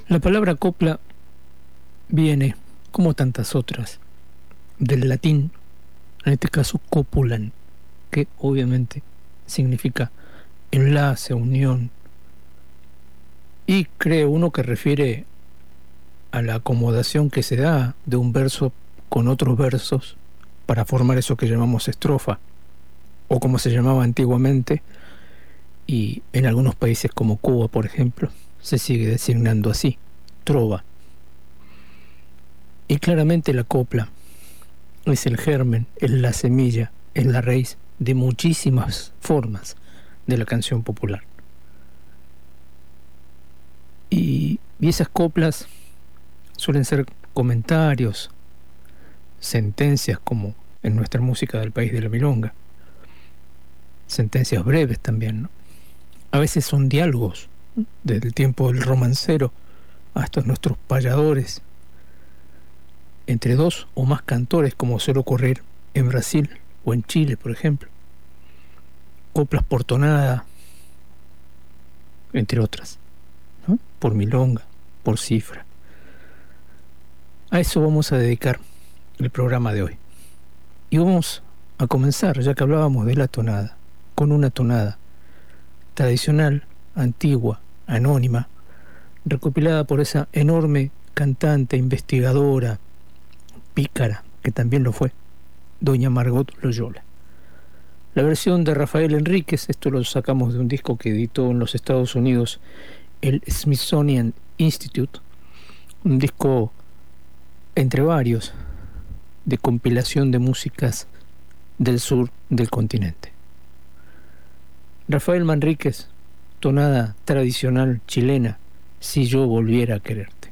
La palabra copla viene, como tantas otras, del latín, en este caso copulan, que obviamente significa enlace, unión, y cree uno que refiere a la acomodación que se da de un verso con otros versos para formar eso que llamamos estrofa, o como se llamaba antiguamente, y en algunos países como Cuba, por ejemplo, se sigue designando así, trova. Y claramente la copla es el germen, es la semilla, es la raíz de muchísimas formas de la canción popular. Y esas coplas suelen ser comentarios, sentencias como en nuestra música del país de la milonga, sentencias breves también, ¿no? A veces son diálogos, desde el tiempo del romancero hasta nuestros payadores, entre dos o más cantores, como suele ocurrir en Brasil o en Chile, por ejemplo. Coplas por tonada, entre otras, ¿no? Por milonga, por cifra. A eso vamos a dedicar el programa de hoy. Y vamos a comenzar, ya que hablábamos de la tonada, con una tonada tradicional, antigua, anónima, recopilada por esa enorme cantante, investigadora, pícara, que también lo fue, doña Margot Loyola. La versión de Rafael Enríquez, esto lo sacamos de un disco que editó en los Estados Unidos el Smithsonian Institute, un disco entre varios de compilación de músicas del sur del continente. Rafael Manríquez, tonada tradicional chilena, Si yo volviera a quererte.